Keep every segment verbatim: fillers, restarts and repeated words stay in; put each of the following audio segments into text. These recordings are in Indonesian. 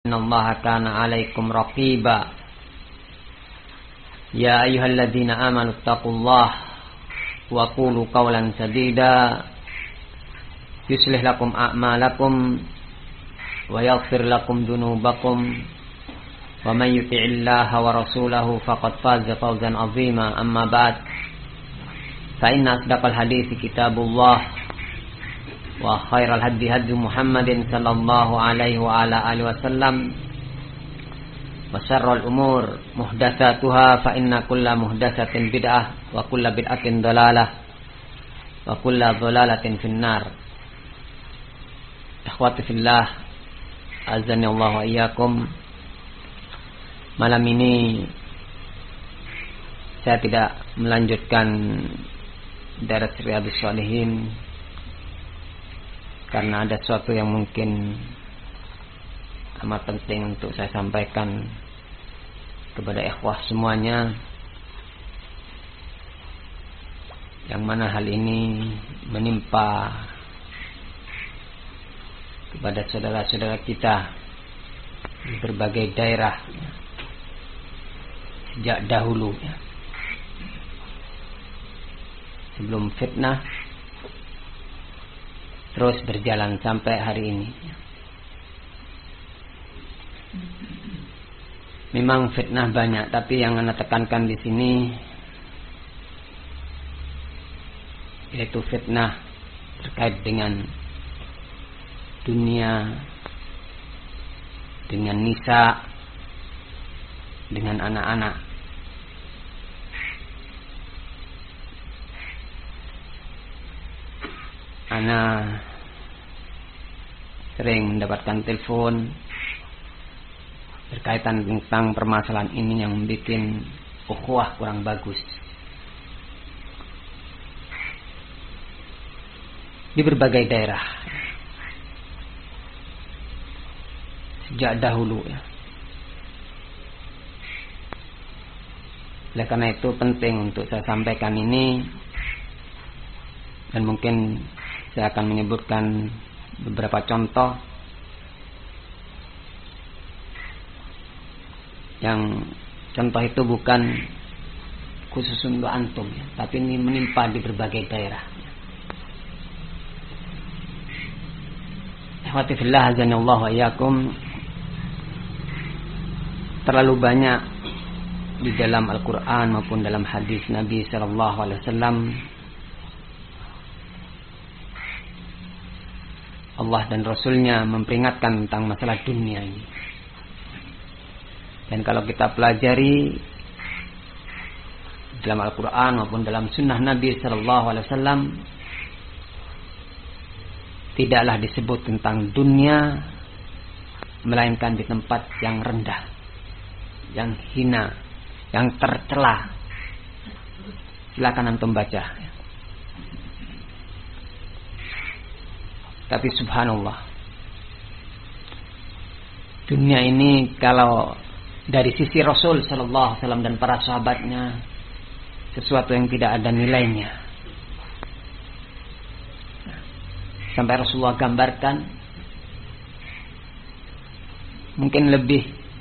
Innallaha kana 'alaikum raqiba. Ya ayyuhalladzina amanu taqullaha wa qulu qawlan sadida yuslih lakum a'malakum wa yaghfir lakum dhunubakum wa may yuti'illaha wa rasulahu faqad faza fawzan 'azima. Amma ba'd, fa inna asdaqal hadithi kitabullah wa khairal hadi hadi Muhammadin sallallahu alaihi wa ala alihi wasallam wa syarrul umur muhdatsatuha fa inna kulla muhdatsatin bid'ah wa kulla bid'atin dhalalah wa kulla dhalalatin finnar. Ikhwati fillah, azani Allah wa iyyakum. Malam ini saya tidak melanjutkan daras Riyadhus Shalihin karena ada sesuatu yang mungkin amat penting untuk saya sampaikan kepada ikhwah semuanya, yang mana hal ini menimpa kepada saudara-saudara kita di berbagai daerah sejak dahulu, sebelum fitnah terus berjalan sampai hari ini. Memang fitnah banyak, tapi yang Anda tekankan di sini yaitu fitnah terkait dengan dunia, dengan nisa, dengan anak-anak. Ana sering mendapatkan telepon berkaitan tentang permasalahan ini yang membuat ukhuwah kurang bagus di berbagai daerah sejak dahulu, ya. Oleh karena itu penting untuk saya sampaikan ini, dan mungkin saya akan menyebutkan beberapa contoh yang contoh itu bukan khusus untuk antum, ya, tapi ini menimpa di berbagai daerah. Ikhwati fillah, azanillahu wa iyyakum. Terlalu banyak di dalam Al-Quran maupun dalam hadis Nabi sallallahu alaihi wasallam Allah dan Rasulnya memperingatkan tentang masalah dunia ini. Dan kalau kita pelajari dalam Al-Quran maupun dalam sunnah Nabi sallallahu alaihi wasallam, tidaklah disebut tentang dunia melainkan di tempat yang rendah, yang hina, yang tercela. Silakan antum baca. Tapi subhanallah, dunia ini kalau dari sisi Rasul sallallahu alaihi wasallam dan para sahabatnya sesuatu yang tidak ada nilainya. Sampai Rasulullah gambarkan mungkin lebih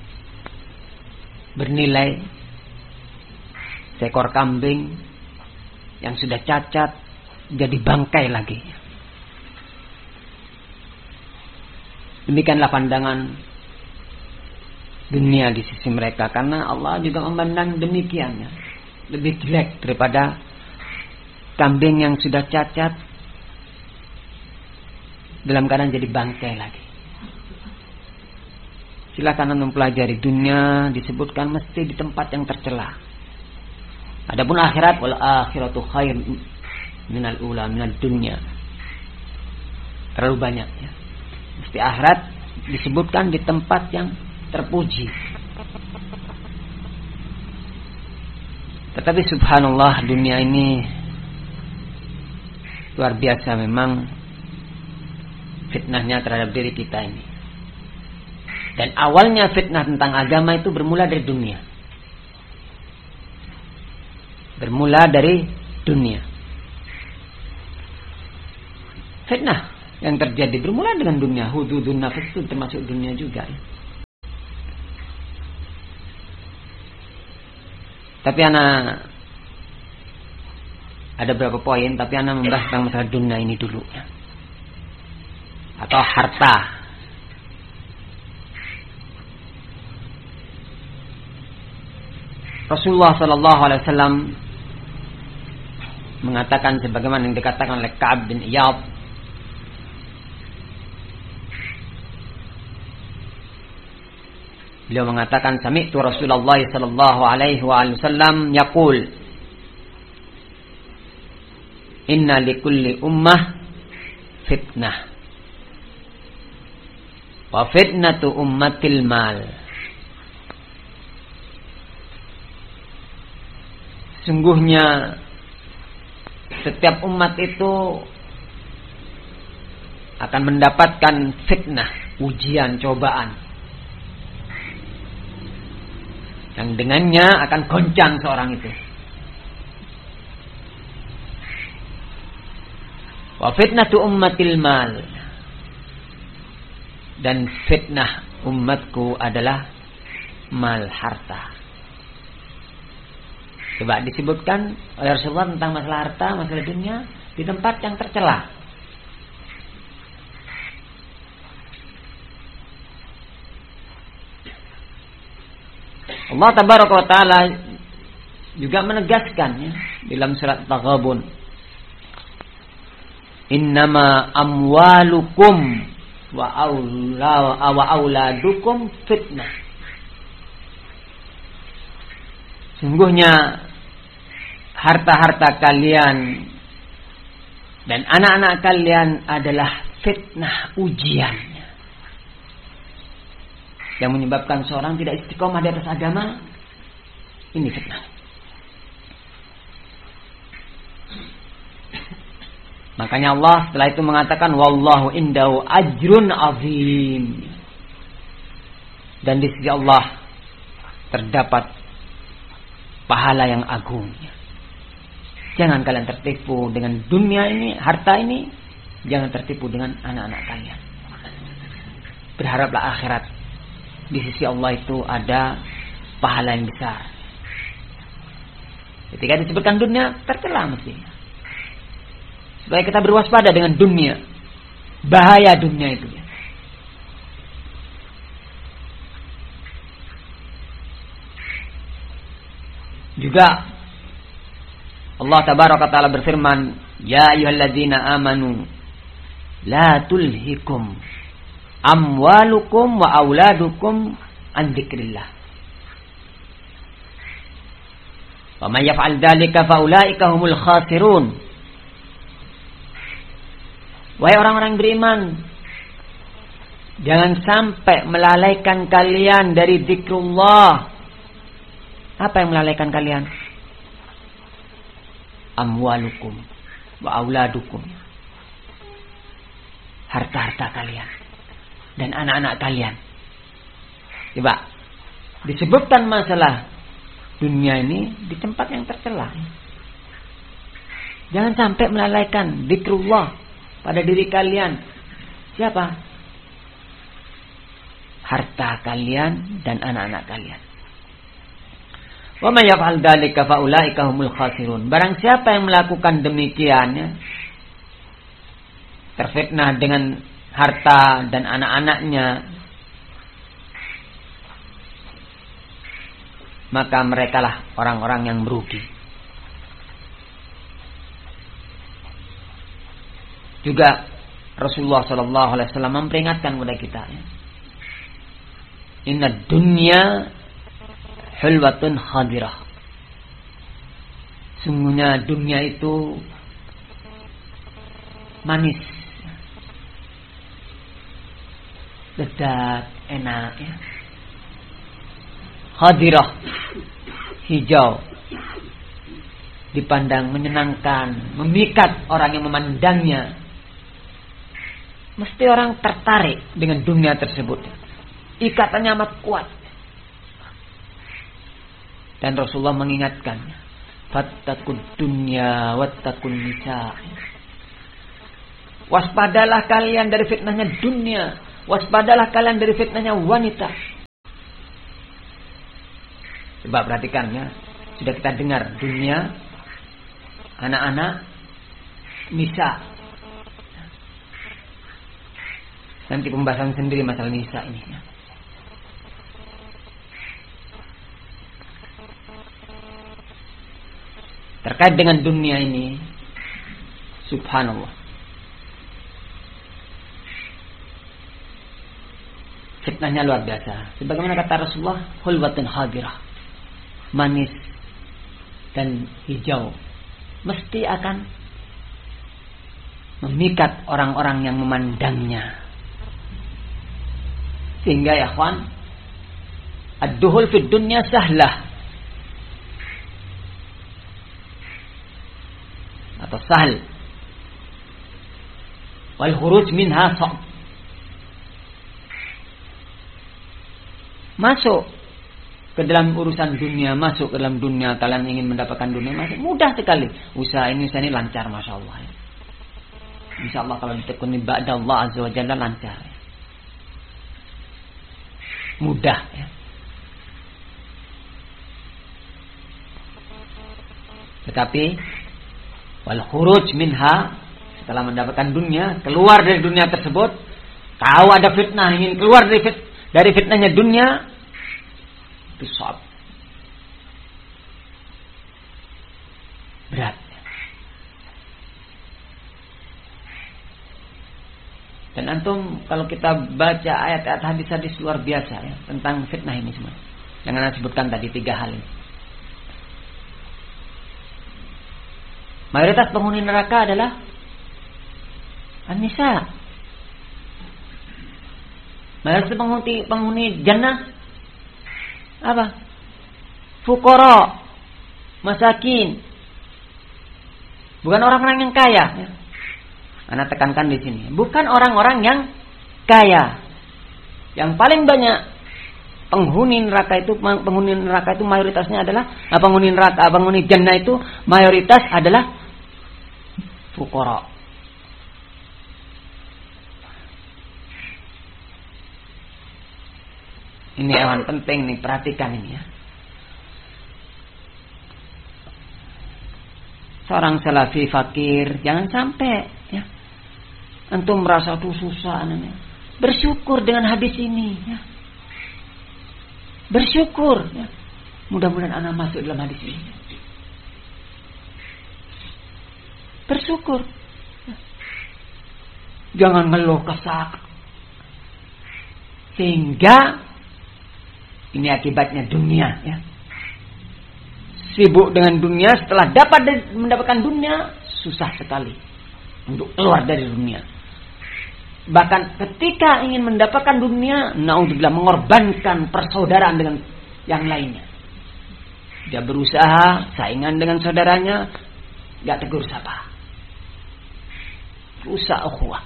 bernilai seekor kambing yang sudah cacat jadi bangkai lagi. Demikianlah pandangan dunia di sisi mereka, karena Allah juga memandang demikiannya, lebih jelek daripada kambing yang sudah cacat dalam keadaan jadi bangkai lagi. Silakan mempelajari dunia, disebutkan mesti di tempat yang tercela. Adapun akhirat, wal akhiratu khair minal ula minal dunya. Terlalu banyak, ya. Mesti akhirat disebutkan di tempat yang terpuji. Tetapi subhanallah, dunia ini luar biasa memang fitnahnya terhadap diri kita ini. Dan awalnya fitnah tentang agama itu bermula dari dunia. Bermula dari dunia. Fitnah yang terjadi bermula dengan dunia. Hududun nafas itu termasuk dunia juga. Tapi ana ada beberapa poin, tapi ana membahas tentang masalah dunia ini dulu ya. Atau harta. Rasulullah sallallahu alaihi wasallam mengatakan sebagaimana yang dikatakan oleh Ka'ab bin Iyad, beliau mengatakan sami'tu Rasulullah sallallahu alaihi wasallam yaqul inna likulli ummah fitnah wa fitnatu ummatil mal. Sungguhnya setiap umat itu akan mendapatkan fitnah, ujian, cobaan yang dengannya akan goncang seorang itu. Wa fitnatu ummatil mal, dan fitnah umatku adalah mal, harta. Coba disebutkan oleh Rasulullah tentang masalah harta, masalah dunia di tempat yang tercela. Allah tabaraka wa taala juga menegaskan ya, dalam surat Taghabun, innama amwalukum wa aula wa auladukum fitnah. Sungguhnya harta-harta kalian dan anak-anak kalian adalah fitnah, ujian yang menyebabkan seorang tidak istiqomah di atas agama. Ini fitnah. Makanya Allah setelah itu mengatakan wallahu indahu ajrun azim, dan di sisi Allah terdapat pahala yang agung. Jangan kalian tertipu dengan dunia ini, harta ini. Jangan tertipu dengan anak-anak kalian. Berharaplah akhirat. Di sisi Allah itu ada pahala yang besar. Ketika disebutkan dunia, tercela mesti. Supaya kita berwaspada dengan dunia. Bahaya dunia itu. Juga Allah tabaraka taala berfirman, ya ayyuhalladzina amanu la tulhikum amwalukum wa auladukum an dzikrillah wa may yaf'al dzalika fa ulaika humul khasirun. Wahai orang-orang beriman, jangan sampai melalaikan kalian dari zikrullah. Apa yang melalaikan kalian? Amwalukum wa auladukum, harta-harta kalian dan anak-anak kalian. Coba disebutkan masalah dunia ini di tempat yang tercela. Jangan sampai melalaikan zikrullah pada diri kalian. Siapa? Harta kalian dan anak-anak kalian. Wa may yaf'al dzalika fa ulaika humul khasirun. Barang siapa yang melakukan demikian ya, terfitnah dengan harta dan anak-anaknya, maka merekalah orang-orang yang merugi. Juga Rasulullah sallallahu alaihi wasallam memperingatkan kepada kita ya, inna dunya hulwatun khadirah. Sungguhnya dunia itu manis, lezat, enak ya. Khadirah, hijau, dipandang menyenangkan, memikat orang yang memandangnya. Mesti orang tertarik dengan dunia tersebut. Ikatannya amat kuat. Dan Rasulullah mengingatkan, fattaqud dunya wattaqun nisa. Waspadalah kalian dari fitnahnya dunia, waspadalah kalian dari fitnahnya wanita. Coba perhatikan ya, Sudah kita dengar dunia, anak-anak, nisa. Nanti pembahasan sendiri masalah nisa ini. Terkait dengan dunia ini, subhanallah, fitnahnya luar biasa. Sebagaimana kata Rasulullah, hulwatun hadirah, manis dan hijau, mesti akan memikat orang-orang yang memandangnya. Sehingga ya kawan, ad-duhul fid dunya sahlah atau sahal, wal khuruj minha sa'b. Masuk ke dalam urusan dunia, masuk ke dalam dunia, kalian ingin mendapatkan dunia, masuk mudah sekali. Usaha ini usaha ini lancar, masya Allah. Insya Allah kalau ditekuni ba'da Allah azza wa jalla lancar, mudah ya. Tetapi wal khuruj minha, setelah mendapatkan dunia, keluar dari dunia tersebut, tahu ada fitnah, ingin keluar dari fit, dari fitnahnya dunia, itu sab, berat. Dan antum kalau kita baca ayat-ayat hadis-hadis luar biasa ya, tentang fitnah ini semua, yang anda sebutkan tadi tiga hal ini. Mayoritas penghuni neraka adalah an-nisa. Mayoritas penghuni penghuni jannah apa? Fuqara, masakin. Bukan orang-orang yang kaya. Ya. Ana tekankan di sini, bukan orang-orang yang kaya. Yang paling banyak penghuni neraka itu penghuni neraka itu mayoritasnya adalah penghuni neraka, penghuni jannah itu mayoritas adalah fuqara. Ini hewan penting nih, perhatikan ini ya. Seorang salafi fakir, jangan sampai ya antum merasa tuh susah namanya. Bersyukur dengan hadis ini ya. Bersyukur ya. Mudah-mudahan anak masuk dalam hadis ini. Bersyukur. Jangan ngeluh kesah. Sehingga ini akibatnya dunia ya. Sibuk dengan dunia, setelah dapat mendapatkan dunia, susah sekali untuk keluar dari dunia. Bahkan ketika ingin mendapatkan dunia, naudzubillah, mengorbankan persaudaraan dengan yang lainnya. Dia berusaha saingan dengan saudaranya, gak tegur sapa. Rusak ukhuwah.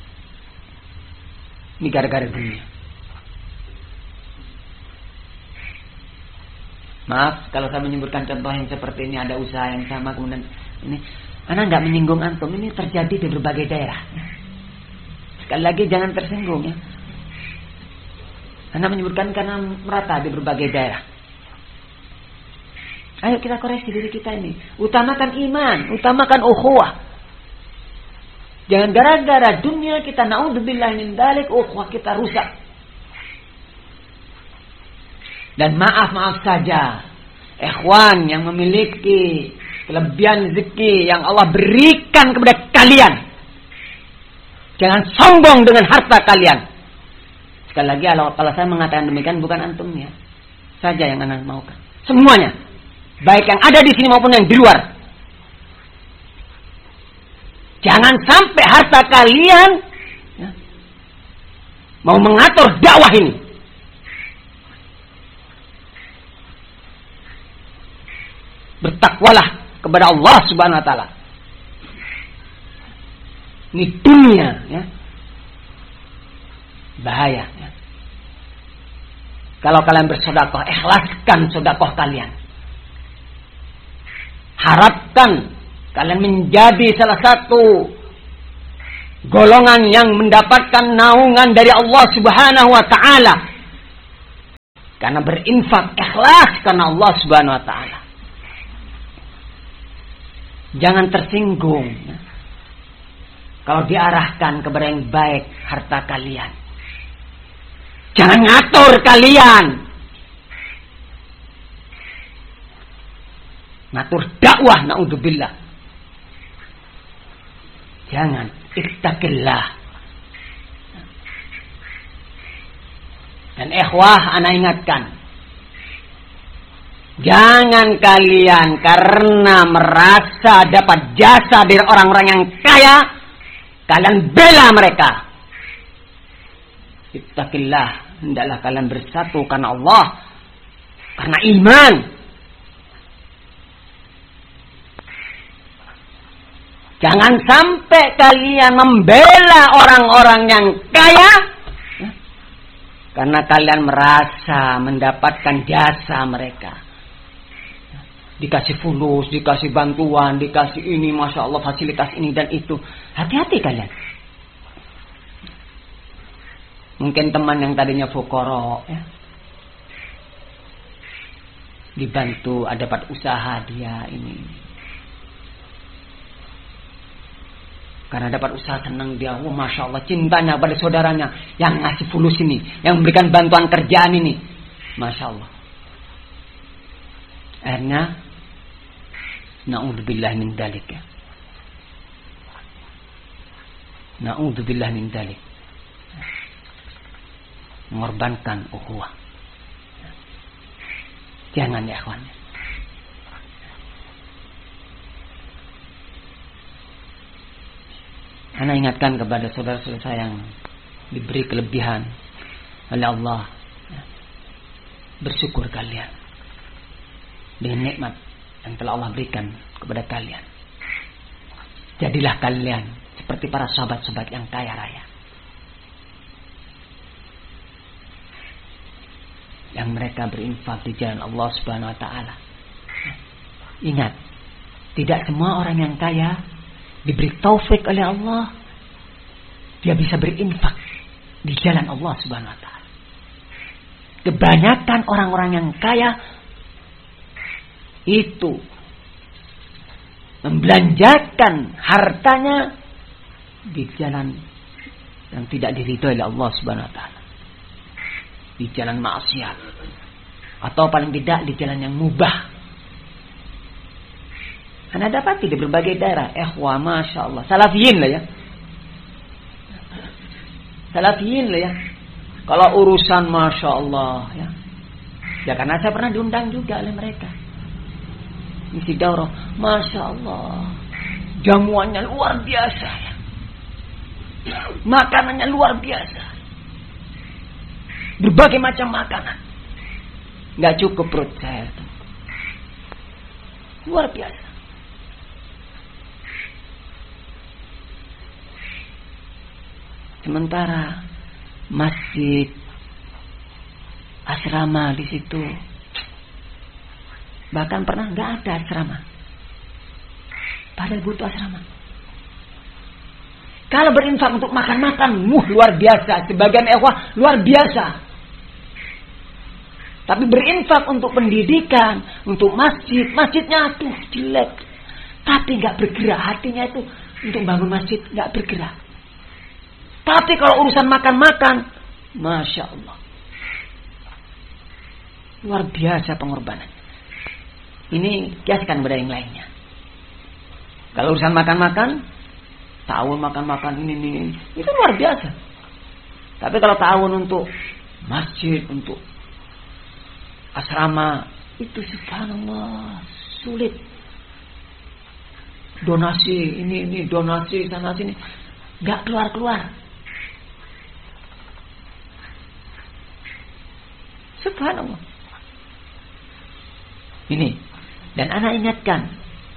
Ini gara-gara dunia. Maaf kalau saya menyebutkan contoh yang seperti ini, ada usaha yang sama kemudian ini, ana nggak menyinggung antum, ini terjadi di berbagai daerah. Sekali lagi jangan tersinggung ya. Ana menyebutkan karena merata di berbagai daerah. Ayo kita koreksi diri kita ini. Utamakan iman, utamakan ukhuwah. Jangan gara-gara dunia kita naudzubillah min dzalik ukhuwah kita rusak. Dan maaf-maaf saja, ikhwan yang memiliki kelebihan rezeki yang Allah berikan kepada kalian, jangan sombong dengan harta kalian. Sekali lagi, kalau, kalau saya mengatakan demikian, bukan antum ya saja yang anak maukan, semuanya, baik yang ada di sini maupun yang di luar. Jangan sampai harta kalian ya, mau mengatur dakwah ini. Bertakwalah kepada Allah Subhanahu wa taala. Ini dunia ya. Bahaya ya. Kalau kalian bersedekah, ikhlaskan sedekah kalian. Harapkan kalian menjadi salah satu golongan yang mendapatkan naungan dari Allah Subhanahu wa taala. Karena berinfak ikhlas karena Allah Subhanahu wa taala. Jangan tersinggung ya, kalau diarahkan kepada yang baik harta kalian. Jangan ngatur kalian. Ngatur dakwah, naudzubillah. Jangan, ittaqillah. Dan ikhwah, ana ingatkan, jangan kalian karena merasa dapat jasa dari orang-orang yang kaya, kalian bela mereka. Ittaqillah, hendaklah kalian bersatu karena Allah, karena iman. Jangan sampai kalian membela orang-orang yang kaya karena kalian merasa mendapatkan jasa mereka. Dikasih fulus, dikasih bantuan, dikasih ini, Masya Allah, fasilitas ini dan itu. Hati-hati kalian. Mungkin teman yang tadinya fukara, ya, dibantu, ada dapat usaha dia ini. Karena dapat usaha senang dia, oh Masya Allah, cintanya pada saudaranya yang ngasih fulus ini, yang memberikan bantuan kerjaan ini. Masya Allah. Akhirnya na'udzubillah min dzalik. Na'udzubillah min dzalik. Mengorbankan ukhuwah. Jangan ya ikhwan. Ana ingatkan kepada saudara-saudara saya yang diberi kelebihan oleh Allah. Bersyukur kalian dengan nikmat yang telah Allah berikan kepada kalian. Jadilah kalian seperti para sahabat-sahabat yang kaya raya, yang mereka berinfak di jalan Allah Subhanahu wa taala. Ingat, tidak semua orang yang kaya diberi taufik oleh Allah dia bisa berinfak di jalan Allah Subhanahu wa taala. Kebanyakan orang-orang yang kaya itu membelanjakan hartanya di jalan yang tidak diridhoi oleh Allah Subhanahu wa taala. Di jalan maksiat, atau paling tidak di jalan yang mubah. Anda dapati di berbagai daerah, ikhwah, Masya Allah, salafiyin lah ya, salafiyin lah ya. Kalau urusan Masya Allah ya, ya karena saya pernah diundang juga oleh mereka ngisi daurah, Masya Allah, jamuannya luar biasa ya, makanannya luar biasa, berbagai macam makanan, nggak cukup perut saya itu, luar biasa. Sementara masjid, asrama di situ, bahkan pernah nggak ada asrama, padahal butuh asrama. Kalau berinfak untuk makan-makan, muh luar biasa, sebagian ikhwah luar biasa. Tapi berinfak untuk pendidikan, untuk masjid, masjidnya tuh jelek, tapi nggak bergerak hatinya itu untuk bangun masjid, nggak bergerak. Tapi kalau urusan makan-makan, Masya Allah, luar biasa pengorbanan. Ini kiaskan pada yang lainnya. Kalau urusan makan-makan, ta'awun makan-makan ini, ini, ini, itu luar biasa. Tapi kalau ta'awun untuk masjid, untuk asrama, itu subhanallah sulit. Donasi ini, ini, donasi sana sini, nggak keluar-keluar. Subhanallah. Ini. Dan anak ingatkan,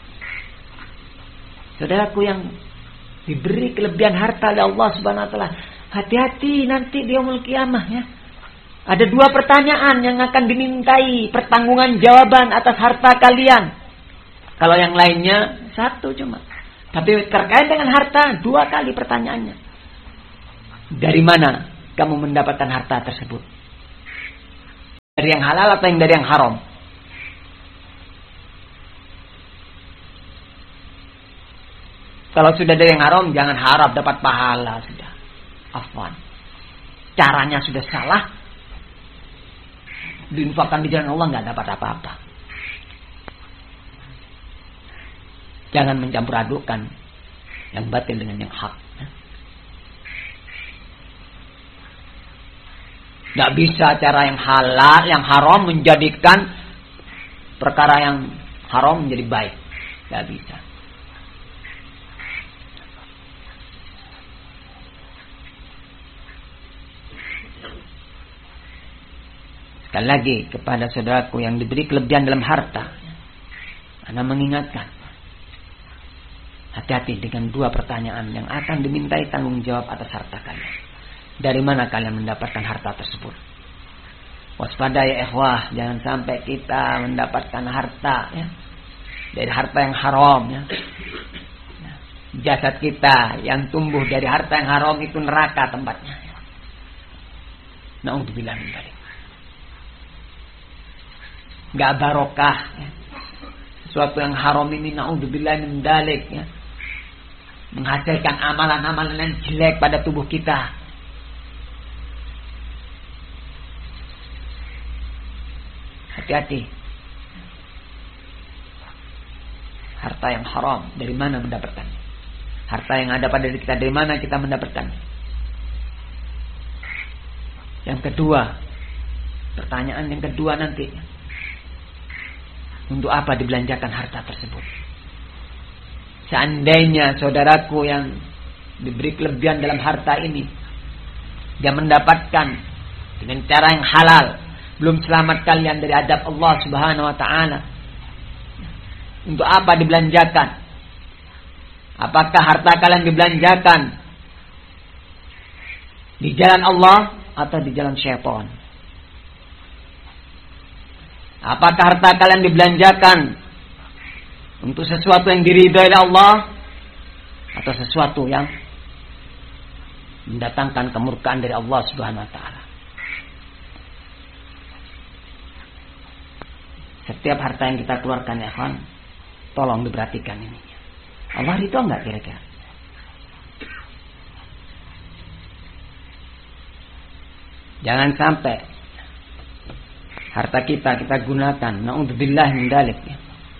saudaraku yang diberi kelebihan harta oleh Allah Subhanahu wa taala, hati-hati nanti di yaumul qiyamah ya. Ada dua pertanyaan yang akan dimintai pertanggungjawaban jawaban atas harta kalian. Kalau yang lainnya satu cuma. Tapi terkait dengan harta dua kali pertanyaannya. Dari mana kamu mendapatkan harta tersebut? Dari yang halal atau yang dari yang haram? Kalau sudah dari yang haram, jangan harap dapat pahala sudah. Afwan. Caranya sudah salah. Diinfakkan di jalan Allah nggak dapat apa-apa. Jangan mencampur adukkan yang batil dengan yang hak. Nggak bisa cara yang halal, yang haram menjadikan perkara yang haram menjadi baik. Nggak bisa. Sekali lagi kepada saudaraku yang diberi kelebihan dalam harta, Anda mengingatkan, hati-hati dengan dua pertanyaan yang akan dimintai tanggung jawab atas harta kalian. Dari mana kalian mendapatkan harta tersebut? Waspada ya ikhwah, jangan sampai kita mendapatkan harta ya, dari harta yang haram ya. Jasad kita yang tumbuh dari harta yang haram itu neraka tempatnya. Na'udzubillah min dzalik. Gak barokah ya. Sesuatu yang haram ini na'udzubillah min dzalik ya, menghasilkan amalan-amalan yang jelek pada tubuh kita. Hati-hati. Harta yang haram dari mana mendapatkannya? Harta yang ada pada diri kita dari mana kita mendapatkannya? Yang kedua, pertanyaan yang kedua nanti, untuk apa dibelanjakan harta tersebut? Seandainya saudaraku yang diberi kelebihan dalam harta ini, dia mendapatkan dengan cara yang halal, belum selamat kalian dari adab Allah Subhanahu wa taala, untuk apa dibelanjakan? Apakah harta kalian dibelanjakan di jalan Allah atau di jalan syaitan? Apakah harta kalian dibelanjakan untuk sesuatu yang diridhai oleh Allah atau sesuatu yang mendatangkan kemurkaan dari Allah Subhanahu wa taala? Setiap harta yang kita keluarkan ya kawan, tolong diperhatikan ini. Allah ridho enggak kira-kira? Jangan sampai harta kita kita gunakan na'udzubillah min dzalik ya,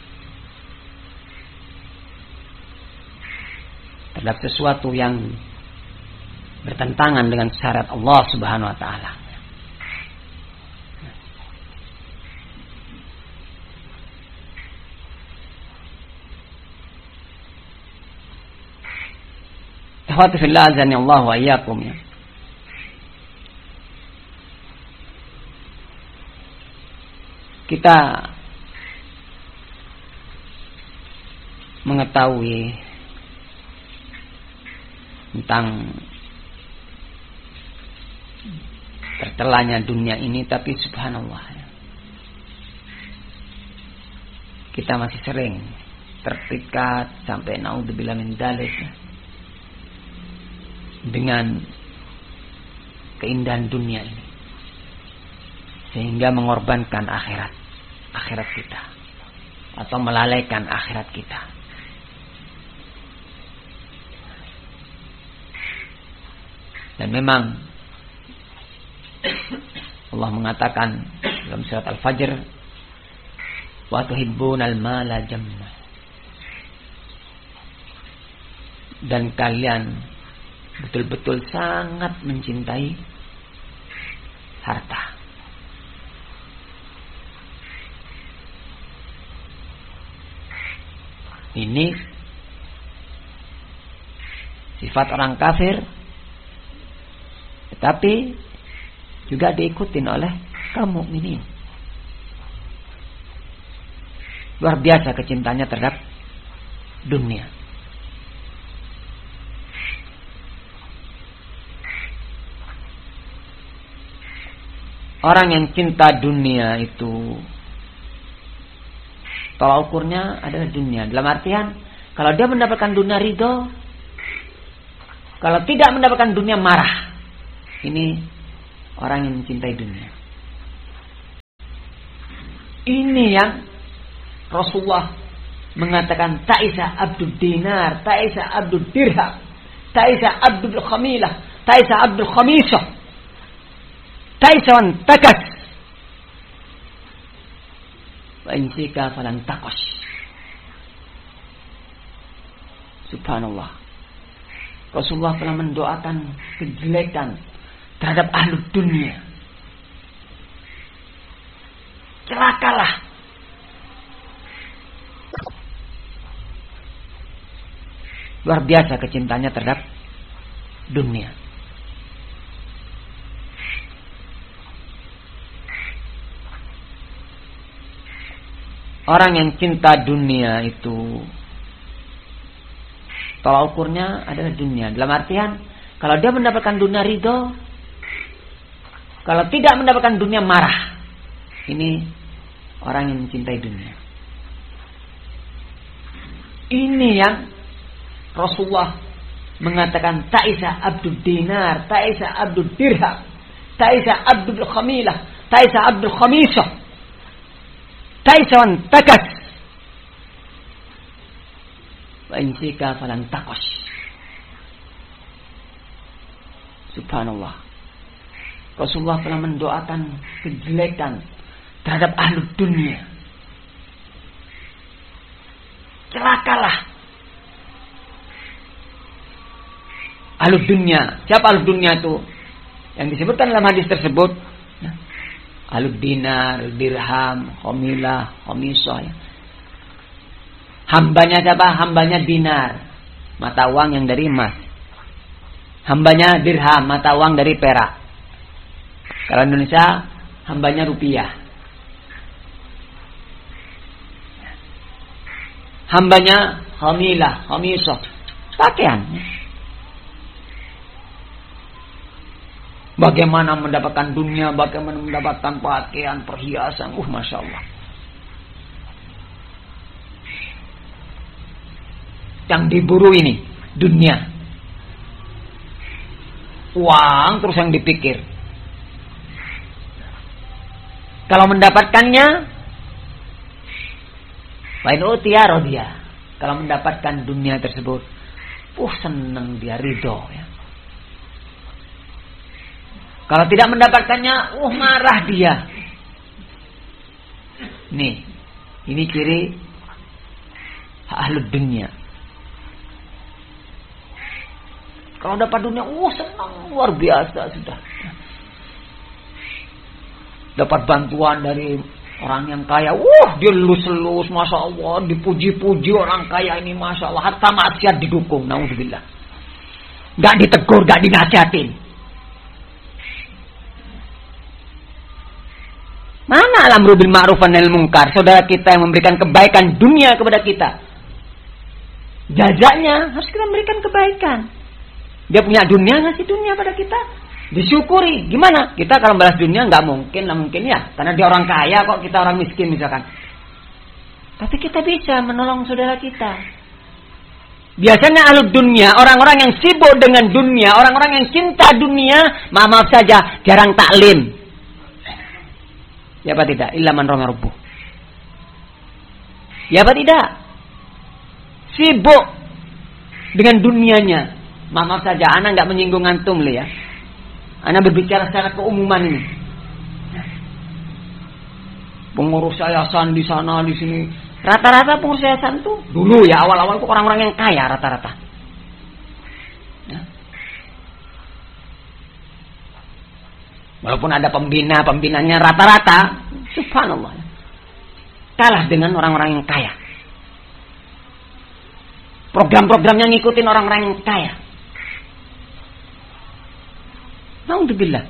terhadap sesuatu yang bertentangan dengan syariat Allah Subhanahu wa taala. Ikhwati fillah azani Allah wa iyyakum ya. Kita mengetahui tentang tercelanya dunia ini, tapi subhanallah ya, kita masih sering terpikat sampai naudzubillah min dzalik ya, dengan keindahan dunia ini, sehingga mengorbankan akhirat akhirat kita atau melalaikan akhirat kita. Dan memang Allah mengatakan dalam surat Al-Fajr, wa tuhibbunal mala jamma, dan kalian betul-betul sangat mencintai harta. Ini sifat orang kafir, tetapi juga diikutin oleh kaum mukminin. Luar biasa kecintaannya terhadap dunia. Orang yang cinta dunia itu tolak ukurnya adalah dunia. Dalam artian, kalau dia mendapatkan dunia ridho, kalau tidak mendapatkan dunia marah. Ini orang yang mencintai dunia. Ini yang Rasulullah mengatakan ta'isa abdud dinar, ta'isa abdud dirham, ta'isa abdul khamilah, ta'isa abdul khamisah, ta'isa wan takas, wa insika falan takas. Subhanallah. Rasulullah telah mendoakan kejelekan terhadap ahli dunia. Celakalah. Luar biasa kecintanya terhadap dunia. Orang yang cinta dunia itu tolak ukurnya adalah dunia. Dalam artian, kalau dia mendapatkan dunia ridho, kalau tidak mendapatkan dunia marah. Ini orang yang mencintai dunia. Ini yang Rasulullah mengatakan ta'isa abdul dinar, ta'isa abdul dirham, ta'isa abdul khamilah, ta'isa abdul khamisah, ta'isa wan takas, wa insika falan takas. Subhanallah. Rasulullah telah mendoakan kejelekan terhadap ahli dunia. Celakalah ahli dunia. Siapa ahli dunia itu? Yang disebutkan dalam hadis tersebut, ahli dinar, dirham, khamilah, khamisah. Ya. Hambanya siapa? Hambanya dinar, mata uang yang dari emas. Hambanya dirham, mata uang dari perak. Kalau Indonesia, hambanya rupiah. Hambanya khamilah, khamisah, pakaian. Bagaimana mendapatkan dunia, bagaimana mendapatkan pakaian, perhiasan. Uh, Masya Allah. Yang diburu ini dunia, uang terus yang dipikir. Kalau mendapatkannya, wa in utiya radiya. Kalau mendapatkan dunia tersebut, uh senang dia, ridho ya. Kalau tidak mendapatkannya, uh marah dia. Nih, ini ciri ahli dunia. Kalau dapat dunia, uh senang luar biasa sudah. Dapat bantuan dari orang yang kaya, wah dia lulus-lulus, Masya Allah, dipuji-puji orang kaya ini, Masya Allah, hatta maksiat didukung, naudzubillah. Gak ditegur, gak dinasihatin. Mana al-amru bil ma'ruf wa nahy anil munkar? Saudara kita yang memberikan kebaikan dunia kepada kita, jajaknya harus kita memberikan kebaikan. Dia punya dunia, ngasih dunia pada kita, disyukuri. Gimana? Kita kalau balas dunia nggak mungkin lah, mungkin ya, karena dia orang kaya kok, kita orang miskin misalkan. Tapi kita bisa menolong saudara kita. Biasanya ahli dunia, orang-orang yang sibuk dengan dunia, orang-orang yang cinta dunia, maaf, maaf saja, jarang taklim. Ya apa tidak? Illa man rama rabbuh. Ya apa tidak? Sibuk dengan dunianya. Maaf, maaf saja, ana nggak menyinggung antum li ya. Ana berbicara secara keumuman ini. Pengurus yayasan di sana di sini, rata-rata pengurus yayasan tuh dulu ya awal-awal itu orang-orang yang kaya rata-rata. Ya. Walaupun ada pembina, pembinanya rata-rata, subhanallah, kalah dengan orang-orang yang kaya. Program-programnya ngikutin orang-orang yang kaya. Alhamdulillah.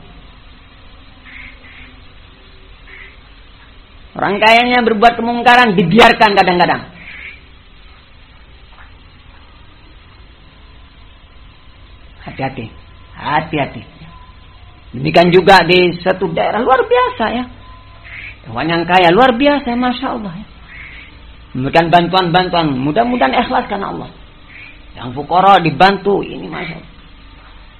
Orang kayanya berbuat kemungkaran dibiarkan kadang-kadang. Hati-hati, hati-hati. Demikian juga di satu daerah luar biasa ya. Orang yang kaya luar biasa, Masya Allah ya. Memberikan bantuan-bantuan, mudah-mudahan ikhlas karena Allah. Yang fukara dibantu, ini Masya Allah.